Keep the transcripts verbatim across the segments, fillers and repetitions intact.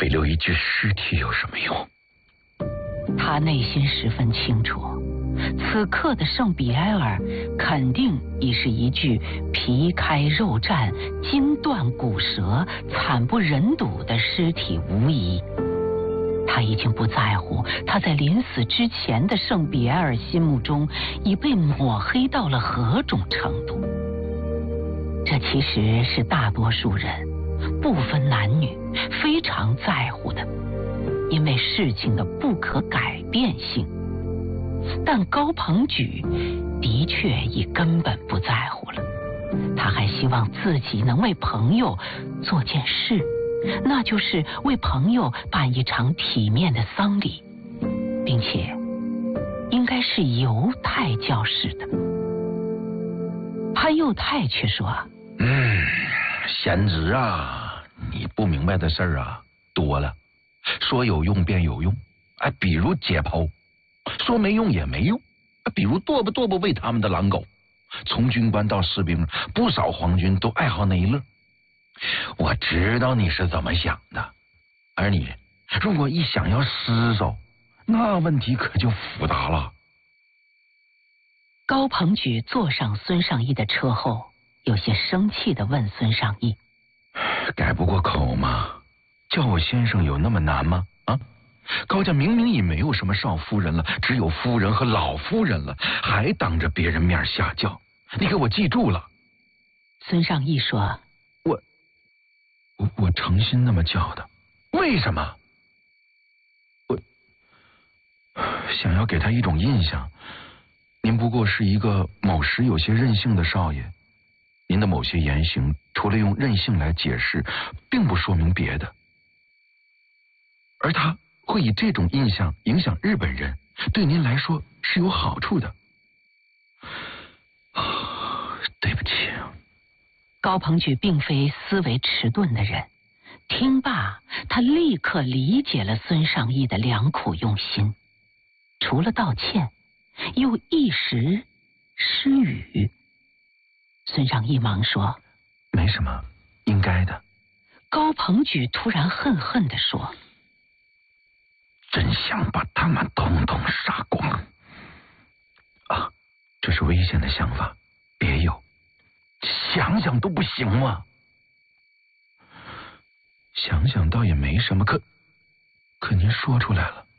非留一具尸体有什么用？ 他内心十分清楚，此刻的圣比埃尔肯定已是一具皮开肉绽、筋断骨折、惨不忍睹的尸体无疑。他已经不在乎他在临死之前的圣比埃尔心目中已被抹黑到了何种程度。这其实是大多数人不分男女非常在乎的，因为事情的不可改变性。但高朋举的确已根本不在乎了，他还希望自己能为朋友做件事，那就是为朋友办一场体面的丧礼，并且应该是犹太教式的。潘佑泰却说： 嗯，贤侄啊，你不明白的事儿啊多了，说有用便有用，哎，比如解剖，说没用也没用，比如剁吧剁吧喂他们的狼狗，从军官到士兵，不少皇军都爱好那一乐。我知道你是怎么想的，而你如果一想要尸首，那问题可就复杂了。 高朋举坐上孙尚义的车后，有些生气地问孙尚义： 改不过口吗？叫我先生有那么难吗？啊，高家明明已没有什么少夫人了，只有夫人和老夫人了，还当着别人面下轿，你给我记住了。 孙尚义说： 我我我诚心那么叫的。为什么？我想要给他一种印象，您不过是一个某时有些任性的少爷，您的某些言行除了用任性来解释，并不说明别的。而他会以这种印象影响日本人，对您来说是有好处的。对不起。 高朋举并非思维迟钝的人，听罢他立刻理解了孙尚义的良苦用心，除了道歉又一时失语。孙尚义忙说： 没什么，应该的。 高朋举突然恨恨地说： 真想把他们统统杀光啊！这是危险的想法，别有，想想都不行吗？想想倒也没什么，可可您说出来了，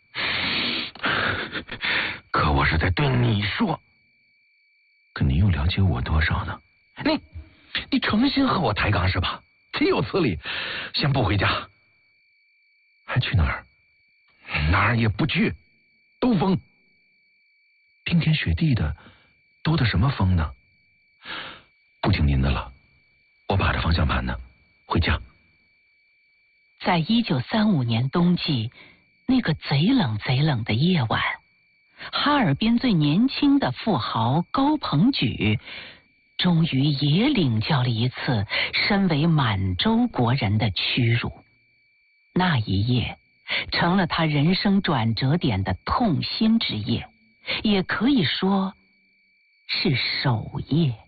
可我是在对你说，可您又了解我多少呢？你你诚心和我抬杠是吧？岂有此理！先不回家，还去哪儿？哪儿也不去，兜风。冰天雪地的，兜的什么风呢？不听您的了，我把着方向盘呢，回家。 在一九三五年冬季那个贼冷贼冷的夜晚，哈尔滨最年轻的富豪高朋举终于也领教了一次身为满洲国人的屈辱。那一夜成了他人生转折点的痛心之夜，也可以说是首夜。